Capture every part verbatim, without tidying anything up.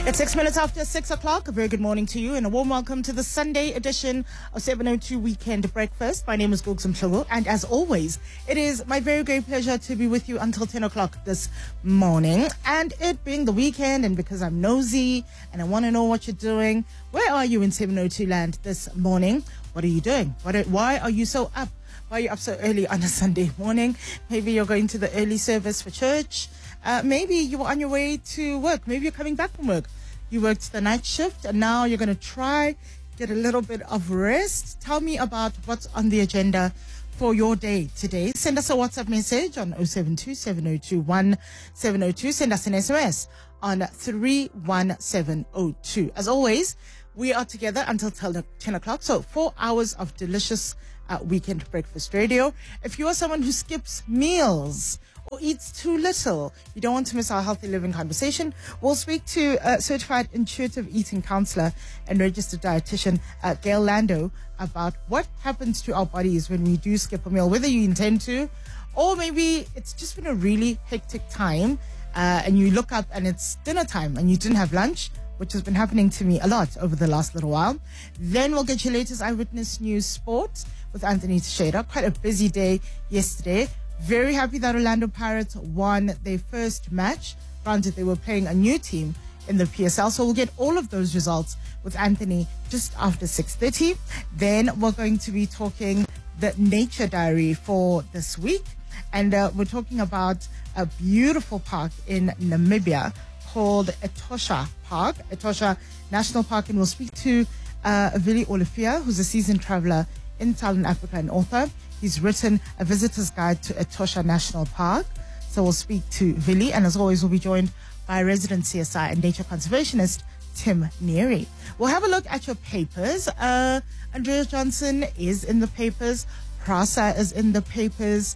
It's six minutes after six o'clock. A very good morning to you and a warm welcome to the Sunday edition of seven oh two Weekend Breakfast. My name is Gugzum Mhlogo, and as always, it is my very great pleasure to be with you until ten o'clock this morning. And it being the weekend, and because I'm nosy and I want to know what you're doing, where are you in seven oh two land this morning? What are you doing? What are, why are you so up? Why are you up so early on a Sunday morning? Maybe you're going to the early service for church. Uh, maybe you were on your way to work. Maybe you're coming back from work. You worked the night shift and now you're going to try get a little bit of rest. Tell me about what's on the agenda for your day today. Send us a WhatsApp message on oh seven two, seven oh two, one seven oh two. Send us an S M S on three one seven oh two. As always, we are together until ten o'clock. So four hours of delicious uh, weekend breakfast radio. If you are someone who skips meals or eats too little, you don't want to miss our healthy living conversation, we'll speak to a certified intuitive eating counselor and registered dietitian uh, Gail Lando about what happens to our bodies when we do skip a meal, whether you intend to, or maybe it's just been a really hectic time uh, and you look up and it's dinner time and you didn't have lunch, which has been happening to me a lot over the last little while. Then we'll get your latest Eyewitness News Sport with Anthony Teixeira. Quite a busy day yesterday. Very happy that Orlando Pirates won their first match. Granted, they were playing a new team in the P S L. So we'll get all of those results with Anthony just after six thirty. Then we're going to be talking the nature diary for this week. And uh, we're talking about a beautiful park in Namibia called Etosha Park, Etosha National Park. And we'll speak to uh, Vili Olifia, who's a seasoned traveler in Southern Africa and author. He's written a visitor's guide to Etosha National Park. So we'll speak to Vili, and as always, we'll be joined by resident C S I and nature conservationist Tim Neary. We'll have a look at your papers. Uh, Andrea Johnson is in the papers. Prasa is in the papers.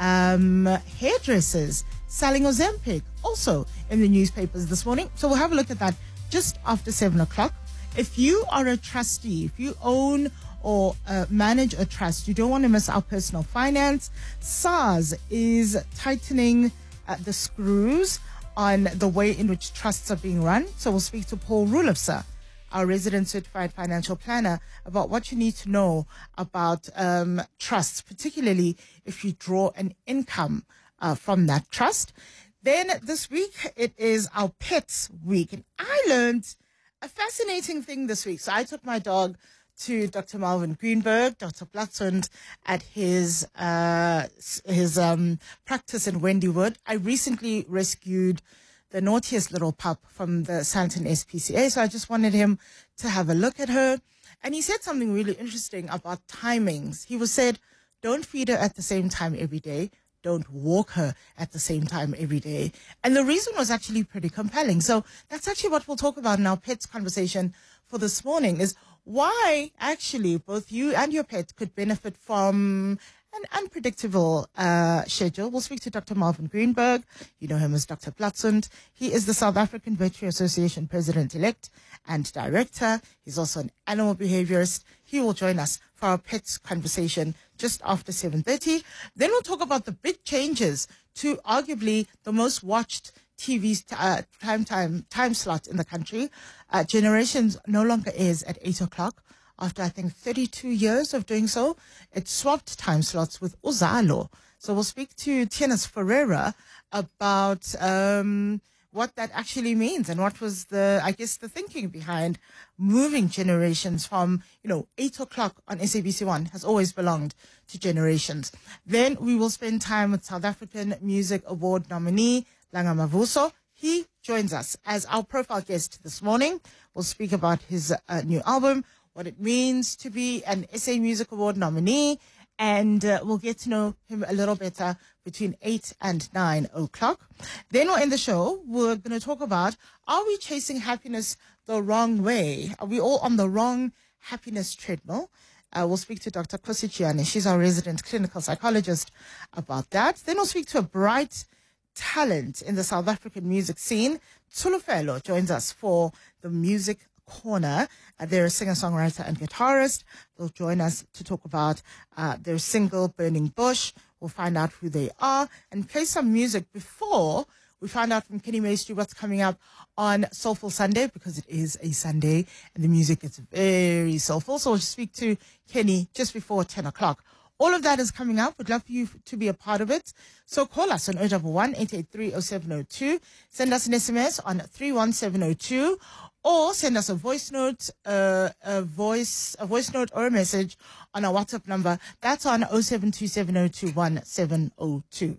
Um, hairdressers selling Ozempic also in the newspapers this morning. So we'll have a look at that just after seven o'clock. If you are a trustee, if you own or uh, manage a trust, you don't want to miss our personal finance. SARS is tightening uh, the screws on the way in which trusts are being run. So we'll speak to Paul Rulofsa, our resident certified financial planner, about what you need to know about um, trusts, particularly if you draw an income uh, from that trust. Then this week, it is our pets week. And I learned a fascinating thing this week. So I took my dog to Doctor Malvin Greenberg, Doctor Platzund, at his uh, his um, practice in Wendywood. I recently rescued the naughtiest little pup from the Sandton S P C A, so I just wanted him to have a look at her. And he said something really interesting about timings. He was said, don't feed her at the same time every day. Don't walk her at the same time every day. And the reason was actually pretty compelling. So that's actually what we'll talk about in our pets conversation for this morning, is why actually both you and your pet could benefit from an unpredictable uh, schedule. We'll speak to Doctor Malvin Greenberg. You know him as Doctor Platzund. He is the South African Veterinary Association President-elect and Director. He's also an animal behaviorist. He will join us for our pets conversation just after seven thirty. Then we'll talk about the big changes to arguably the most watched T V uh, time time time slot in the country. Uh, Generations no longer airs at eight o'clock after I think thirty-two years of doing so. It swapped time slots with Uzalo. So we'll speak to Tienes Ferreira about um, what that actually means and what was the, I guess, the thinking behind moving Generations from, you know, eight o'clock on S A B C one has always belonged to Generations. Then we will spend time with South African Music Award nominee Langa Mavuso. He joins us as our profile guest this morning. We'll speak about his uh, new album, what it means to be an S A Music Award nominee, and uh, we'll get to know him a little better between eight and nine o'clock. Then we'll end the show. We're going to talk about, are we chasing happiness the wrong way? Are we all on the wrong happiness treadmill? Uh, we'll speak to Doctor Kosichiane. She's our resident clinical psychologist about that. Then we'll speak to a bright talent in the South African music scene. Tsholofelo joins us for the Music Corner. Uh, they're a singer-songwriter and guitarist. They'll join us to talk about uh, their single, Burning Bush. We'll find out who they are and play some music before We found out from Kenny Maestri what's coming up on Soulful Sunday, because it is a Sunday and the music gets very soulful. So we'll speak to Kenny just before ten o'clock. All of that is coming up. We'd love for you to be a part of it. So call us on zero one one, eight eight three, zero seven zero two. Send us an S M S on three one seven zero two, or send us a voice note, uh, a voice, a voice note or a message on our WhatsApp number. That's on zero seven two seven zero two one seven zero two.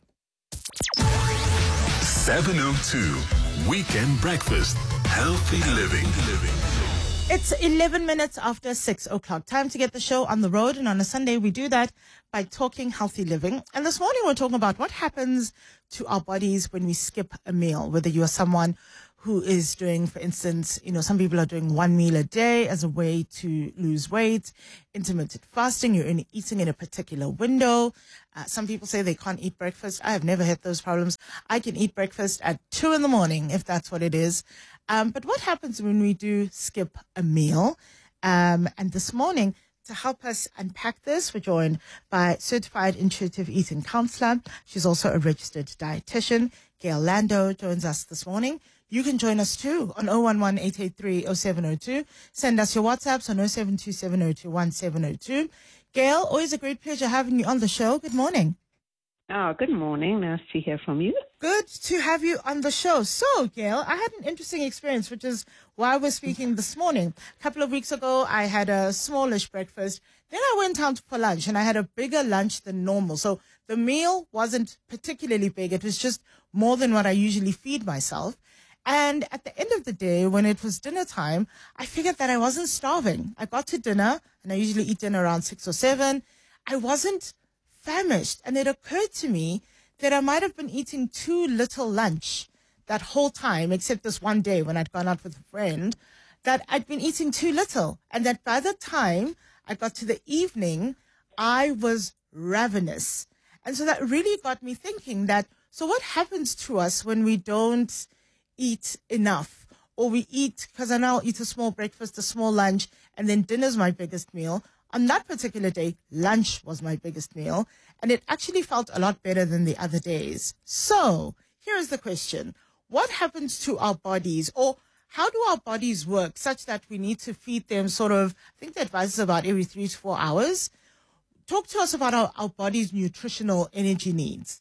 seven oh two Weekend Breakfast. Healthy living. It's eleven minutes after six o'clock. Time to get the show on the road. And on a Sunday, we do that by talking healthy living. And this morning, we're talking about what happens to our bodies when we skip a meal. Whether you are someone who is doing, for instance, you know, some people are doing one meal a day as a way to lose weight, intermittent fasting, you're only eating in a particular window. Uh, some people say they can't eat breakfast. I have never had those problems. I can eat breakfast at two in the morning, if that's what it is. Um, but what happens when we do skip a meal? Um, and this morning, to help us unpack this, we're joined by certified intuitive eating counselor. She's also a registered dietitian. Gail Lando joins us this morning. You can join us too on zero one one, eight eight three, zero seven zero two. Send us your WhatsApps on zero seven two seven zero two one seven zero two. Gail, always a great pleasure having you on the show. Good morning. Oh, good morning. Nice to hear from you. Good to have you on the show. So, Gail, I had an interesting experience, which is why we're speaking this morning. A couple of weeks ago, I had a smallish breakfast. Then I went out for lunch, and I had a bigger lunch than normal. So the meal wasn't particularly big. It was just more than what I usually feed myself. And at the end of the day, when it was dinner time, I figured that I wasn't starving. I got to dinner, and I usually eat dinner around six or seven. I wasn't famished. And it occurred to me that I might have been eating too little lunch that whole time, except this one day when I'd gone out with a friend, that I'd been eating too little. And that by the time I got to the evening, I was ravenous. And so that really got me thinking that, so what happens to us when we don't eat enough, or we eat, because I now eat a small breakfast, a small lunch, and then dinner's my biggest meal. On that particular day, lunch was my biggest meal, and it actually felt a lot better than the other days. So here is the question. What happens to our bodies, or how do our bodies work such that we need to feed them sort of, I think the advice is about every three to four hours. Talk to us about our, our body's nutritional energy needs.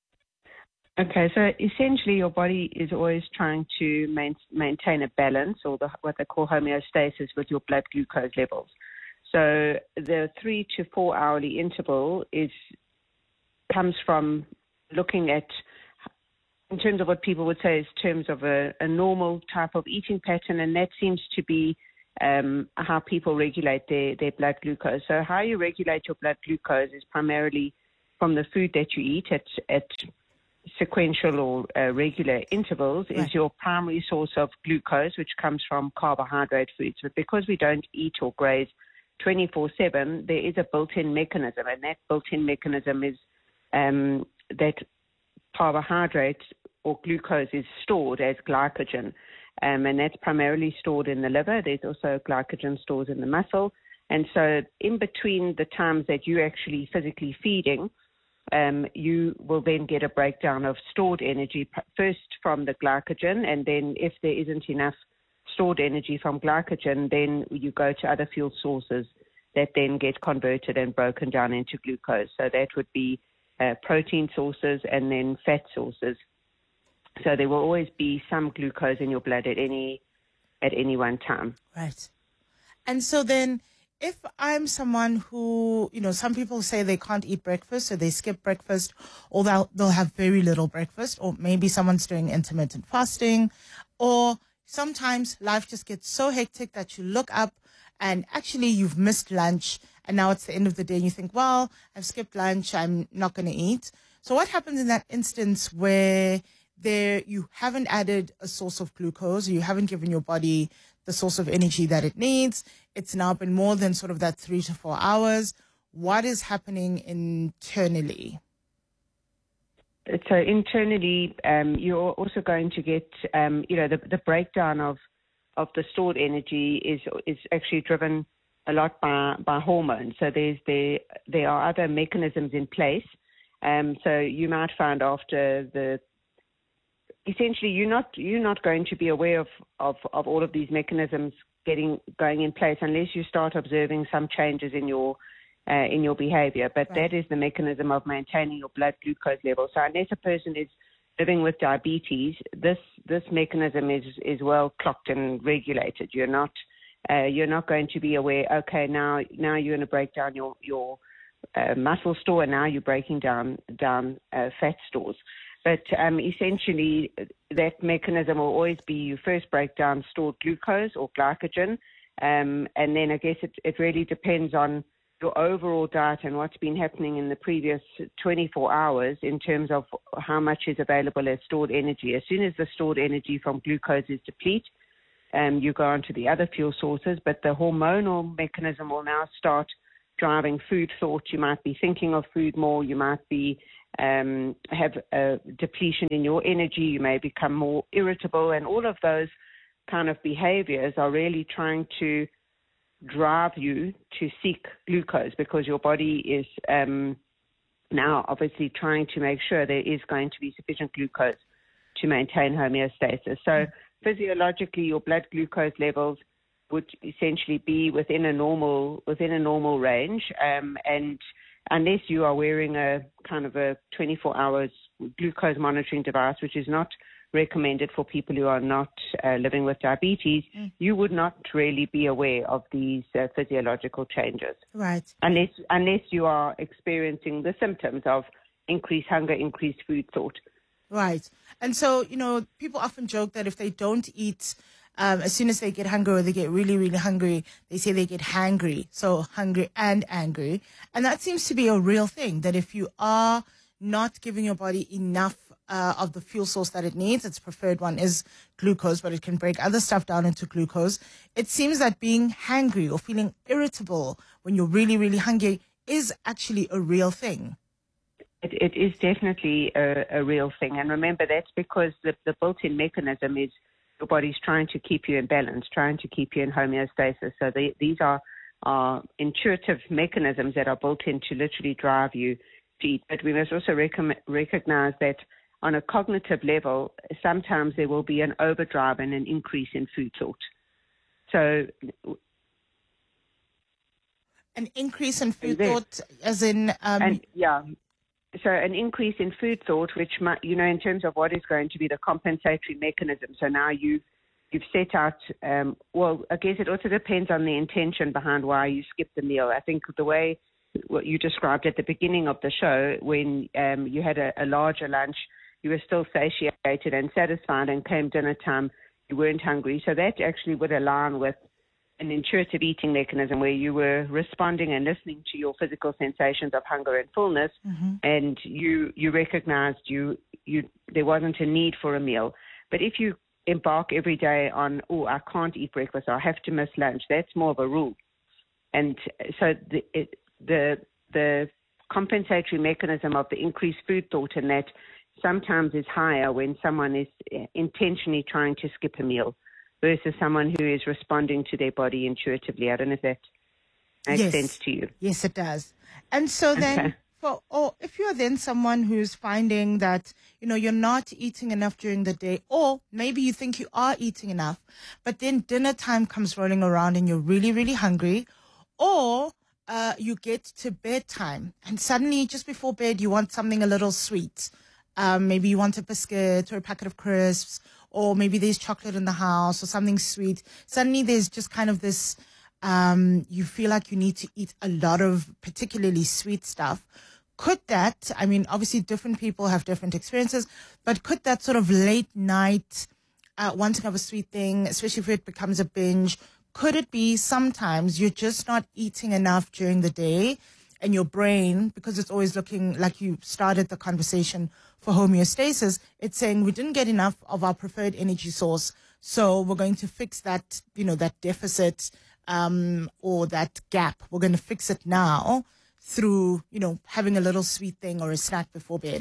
Okay, so essentially your body is always trying to main, maintain a balance, or the, what they call homeostasis, with your blood glucose levels. So the three to four hourly interval is comes from looking at, in terms of what people would say is terms of a, a normal type of eating pattern, and that seems to be um, how people regulate their, their blood glucose. So how you regulate your blood glucose is primarily from the food that you eat at, at sequential or uh, regular intervals, right, is your primary source of glucose, which comes from carbohydrate foods. But because we don't eat or graze twenty-four seven, there is a built-in mechanism, and that built-in mechanism is um, that carbohydrate or glucose is stored as glycogen, um, and that's primarily stored in the liver. There's also glycogen stores in the muscle, and so in between the times that you're actually physically feeding, um, you will then get a breakdown of stored energy, first from the glycogen, and then if there isn't enough stored energy from glycogen, then you go to other fuel sources that then get converted and broken down into glucose. So that would be uh, protein sources and then fat sources. So there will always be some glucose in your blood at any at any one time. Right. And so then if I'm someone who, you know, some people say they can't eat breakfast, so they skip breakfast, or they'll, they'll have very little breakfast, or maybe someone's doing intermittent fasting, or sometimes life just gets so hectic that you look up and actually you've missed lunch, and now it's the end of the day and you think, well, I've skipped lunch, I'm not going to eat. So what happens in that instance where there you haven't added a source of glucose, or you haven't given your body the source of energy that it needs? It's now been more than sort of that three to four hours. What is happening internally? So internally, um, you're also going to get, um, you know, the, the breakdown of, of the stored energy is is actually driven a lot by, by hormones. So there's there there are other mechanisms in place. Um, so you might find after the essentially you're not you're not going to be aware of, of, of all of these mechanisms getting going in place unless you start observing some changes in your uh, in your behavior. But Right. that is the mechanism of maintaining your blood glucose level. So unless a person is living with diabetes, this this mechanism is is well clocked and regulated. You're not uh, you're not going to be aware. Okay, now now you're going to break down your your uh, muscle store, and now you're breaking down down uh, fat stores. But um, essentially, that mechanism will always be you first break down stored glucose or glycogen, um, and then I guess it, it really depends on your overall diet and what's been happening in the previous twenty-four hours in terms of how much is available as stored energy. As soon as the stored energy from glucose is depleted, um, you go on to the other fuel sources, but the hormonal mechanism will now start driving food thought. You might be thinking of food more. You might be um, have a depletion in your energy. You may become more irritable, and all of those kind of behaviors are really trying to drive you to seek glucose, because your body is um, now obviously trying to make sure there is going to be sufficient glucose to maintain homeostasis. So mm. physiologically, your blood glucose levels would essentially be within a normal within a normal range, um, and unless you are wearing a kind of a twenty-four hours glucose monitoring device, which is not recommended for people who are not uh, living with diabetes, mm. you would not really be aware of these uh, physiological changes. Right. Unless unless you are experiencing the symptoms of increased hunger, increased food thought. Right. And so, you know, people often joke that if they don't eat, um, as soon as they get hungry or they get really, really hungry, they say they get hangry. So hungry and angry. And that seems to be a real thing, that if you are not giving your body enough uh, of the fuel source that it needs, its preferred one is glucose, but it can break other stuff down into glucose. It seems that being hangry or feeling irritable when you're really, really hungry is actually a real thing. It, it is definitely a, a real thing. And remember, that's because the, the built-in mechanism is your body's trying to keep you in balance, trying to keep you in homeostasis. So they, these are, are intuitive mechanisms that are built in to literally drive you to eat. But we must also rec- recognize that on a cognitive level, sometimes there will be an overdrive and an increase in food thought. So an increase in food thought, as in... Um, and, yeah. So an increase in food thought, which might, you know, in terms of what is going to be the compensatory mechanism. So now you've, you've set out, um, well, I guess it also depends on the intention behind why you skip the meal. I think the way what you described at the beginning of the show, when um, you had a, a larger lunch, you were still satiated and satisfied, and came dinner time, you weren't hungry. So that actually would align with an intuitive eating mechanism where you were responding and listening to your physical sensations of hunger and fullness, mm-hmm. and you you recognized you you there wasn't a need for a meal. But if you embark every day on, oh, I can't eat breakfast, I have to miss lunch, that's more of a rule. And so the it, the the compensatory mechanism of the increased food thought in that sometimes is higher when someone is intentionally trying to skip a meal versus someone who is responding to their body intuitively. I don't know if that makes yes. sense to you. Yes, it does. And so then, okay. for or if you're then someone who's finding that, you know, you're not eating enough during the day, or maybe you think you are eating enough, but then dinner time comes rolling around and you're really, really hungry, or uh, you get to bedtime and suddenly just before bed you want something a little sweet. Um, maybe you want a biscuit or a packet of crisps, or maybe there's chocolate in the house or something sweet. Suddenly there's just kind of this, um, you feel like you need to eat a lot of particularly sweet stuff. Could that, I mean, obviously different people have different experiences, but could that sort of late night uh, wanting of a sweet thing, especially if it becomes a binge, could it be sometimes you're just not eating enough during the day, and your brain, because it's always looking like you started the conversation for homeostasis, it's saying we didn't get enough of our preferred energy source, so we're going to fix that, you know, that deficit um, or that gap. We're going to fix it now through, you know, having a little sweet thing or a snack before bed.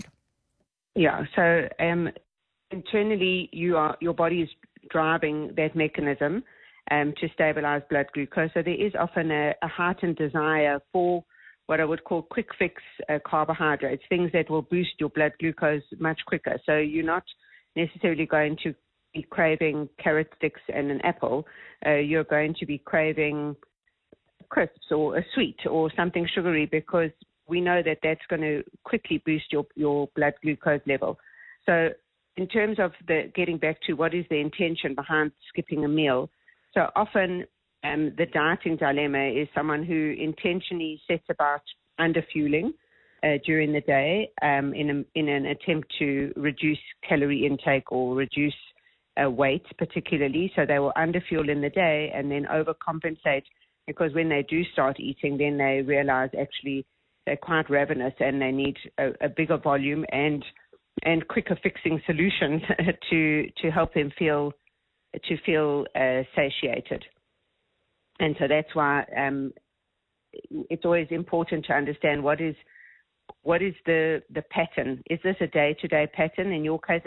Yeah. So um, internally, you are your body is driving that mechanism um, to stabilize blood glucose. So there is often a, a heightened desire for what I would call quick fix uh, carbohydrates, things that will boost your blood glucose much quicker. So you're not necessarily going to be craving carrot sticks and an apple. Uh, you're going to be craving crisps or a sweet or something sugary, because we know that that's going to quickly boost your, your blood glucose level. So in terms of the getting back to what is the intention behind skipping a meal, so often um, the dieting dilemma is someone who intentionally sets about underfueling uh, during the day um, in, a, in an attempt to reduce calorie intake or reduce uh, weight particularly. So they will underfuel in the day and then overcompensate, because when they do start eating, then they realize actually they're quite ravenous and they need a, a bigger volume and and quicker fixing solutions to to help them feel to feel uh, satiated. And so that's why um, it's always important to understand what is what is the the pattern. Is this a day-to-day pattern? In your case,